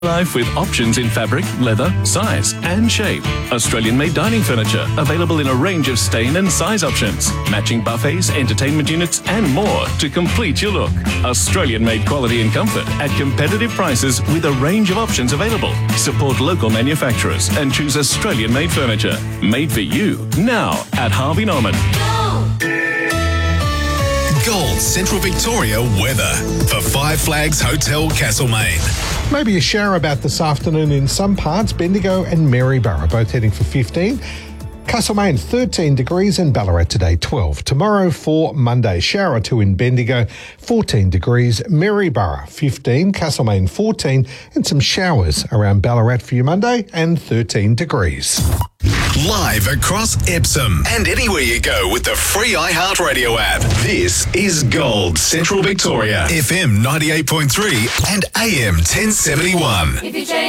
Life with options in fabric, leather, size and shape. Australian-made dining furniture available in a range of stain and size options. Matching buffets, entertainment units and more to complete your look. Australian-made quality and comfort at competitive prices with a range of options available. Support local manufacturers and choose Australian-made furniture. Made for you now at Harvey Norman. Gold Central Victoria weather for Five Flags Hotel Castlemaine. Maybe a shower about this afternoon in some parts. Bendigo and Maryborough both heading for 15. Castlemaine 13 degrees and Ballarat today 12. Tomorrow for Monday, shower or two in Bendigo, 14 degrees. Maryborough 15, Castlemaine 14 and some showers around Ballarat for you Monday and 13 degrees. Live across Epsom and anywhere you go with the free iHeartRadio app. This is Gold Central Victoria, FM 98.3 and AM 1071.